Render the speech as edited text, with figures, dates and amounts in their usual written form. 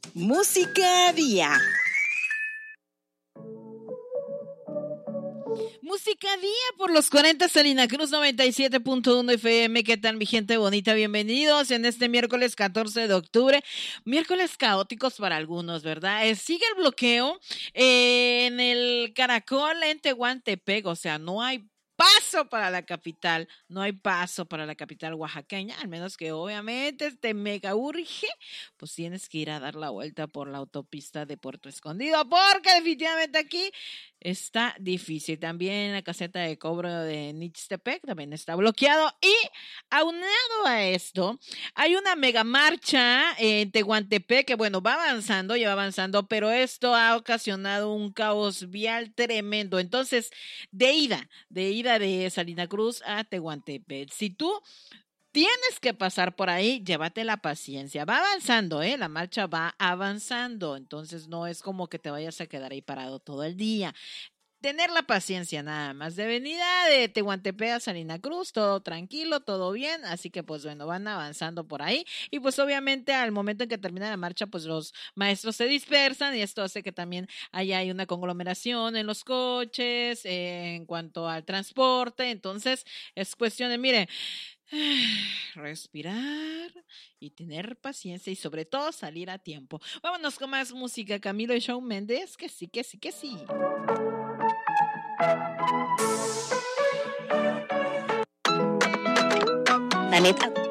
Música Día. Música Día por los 40 Salina Cruz 97.1 FM. ¿Qué tal, mi gente bonita? Bienvenidos en este miércoles 14 de octubre. Miércoles caóticos para algunos, ¿verdad? Sigue el bloqueo en el Caracol en Tehuantepec. O sea, no hay paso para la capital, no hay paso para la capital oaxaqueña, al menos que obviamente te mega urge, pues tienes que ir a dar la vuelta por la autopista de Puerto Escondido, porque definitivamente aquí está difícil. También la caseta de cobro de Nixtepec también está bloqueado. Y aunado a esto, hay una mega marcha en Tehuantepec que, bueno, va avanzando, pero esto ha ocasionado un caos vial tremendo. Entonces, de ida de Salina Cruz a Tehuantepec. Si tú tienes que pasar por ahí, llévate la paciencia. Va avanzando, la marcha va avanzando. Entonces no es como que te vayas a quedar ahí parado todo el día. Tener la paciencia nada más. De venida de Tehuantepec a Salina Cruz, todo tranquilo, todo bien. Así que pues bueno, van avanzando por ahí. Y pues obviamente al momento en que termina la marcha, pues los maestros se dispersan y esto hace que también hay una conglomeración en los coches, en cuanto al transporte. Entonces es cuestión de, mire, respirar y tener paciencia y sobre todo salir a tiempo. Vámonos con más música. Camilo y Shawn Mendes, que sí, que sí, que sí. La neta.